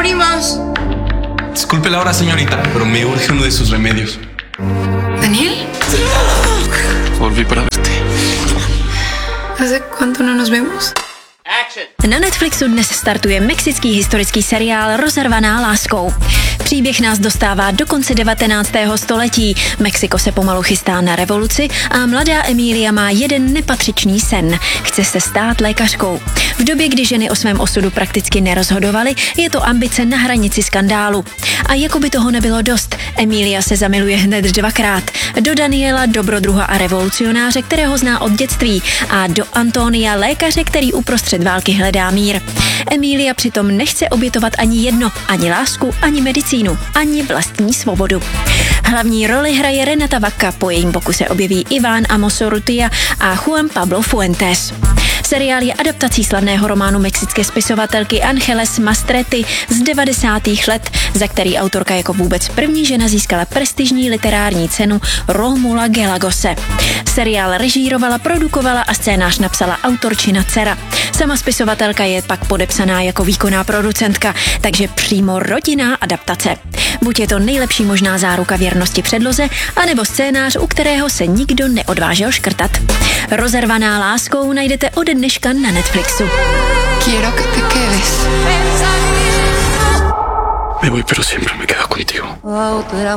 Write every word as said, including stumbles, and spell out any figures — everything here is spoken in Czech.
abrimos. Disculpe la hora, señorita, pero me urge uno de sus remedios. ¿Daniel? Volví para verte. ¿Hace cuánto no nos vemos? Na Netflixu dnes startuje mexický historický seriál Rozervaná láskou. Příběh nás dostává do konce devatenáctého století. Mexiko se pomalu chystá na revoluci a mladá Emilia má jeden nepatřičný sen. Chce se stát lékařkou. V době, kdy ženy o svém osudu prakticky nerozhodovaly, je to ambice na hranici skandálu. A jako by toho nebylo dost, Emilia se zamiluje hned dvakrát. Do Daniela, dobrodruha a revolucionáře, kterého zná od dětství, a do Antonia, lékaře, který uprostřed války hledá mír. Emilia přitom nechce obětovat ani jedno, ani lásku, ani medicínu, ani vlastní svobodu. Hlavní roli hraje Renata Vacca, po jejím boku se objeví Iván Amos Urrutia a Juan Pablo Fuentes. Seriál je adaptací slavného románu mexické spisovatelky Angeles Mastrety z devadesátých let, za který autorka jako vůbec první žena získala prestižní literární cenu Rómula Gallegose. Seriál režírovala, produkovala a scénář napsala autorčina dcera. Sama spisovatelka je pak podepsaná jako výkonná producentka, takže přímo rodinná adaptace. Buď je to nejlepší možná záruka věrnosti předloze, anebo scénář, u kterého se nikdo neodvážil škrtat. Rozervaná láskou najdete ode dneška na Netflixu. Quiero que te quedes. Me voy, pero siempre me quedo contigo.